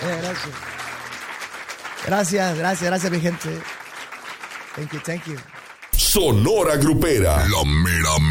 Gracias, mi gente. Thank you. Sonora Grupera. La mera